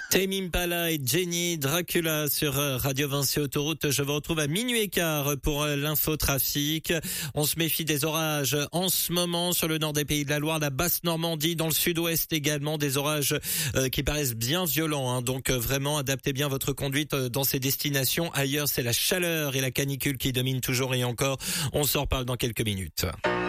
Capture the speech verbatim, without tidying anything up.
Tame Impala et Jenny Dracula sur Radio Vinci Autoroute. Je vous retrouve à minuit et quart pour l'infotrafic. On se méfie des orages en ce moment sur le nord des Pays de la Loire, la basse Normandie, dans le sud-ouest également, des orages euh, qui paraissent bien violents. Hein. Donc euh, vraiment, adaptez bien votre conduite euh, dans ces destinations. Ailleurs, c'est la chaleur et la canicule qui dominent toujours et encore. On s'en reparle dans quelques minutes.